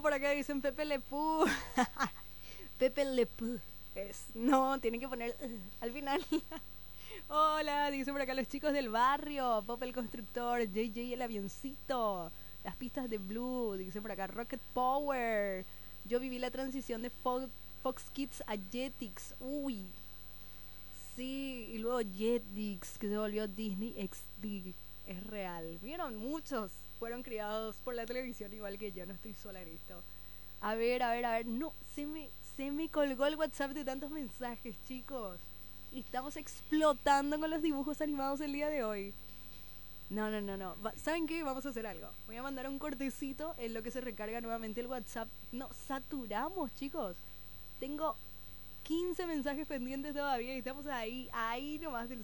por acá, dicen Pepe Le Pew. Pepe Le Pew. No, tienen que poner al final. Hola, dicen por acá los chicos del barrio. Pop el constructor, JJ el avioncito. Las pistas de Blue, dicen por acá Rocket Power. Yo viví la transición de Fox Kids a Jetix. Uy, sí, y luego Jetix, que se volvió Disney XD. Es real. Vieron, muchos fueron criados por la televisión igual que yo, no estoy sola en esto. A ver, a ver, a ver. No, se me colgó el WhatsApp de tantos mensajes, chicos. Estamos explotando con los dibujos animados el día de hoy. No, no, no, no. ¿Saben qué? Vamos a hacer algo. Voy a mandar un cortecito en lo que se recarga nuevamente el WhatsApp. No, saturamos, chicos. Tengo 15 mensajes pendientes todavía y estamos ahí nomás del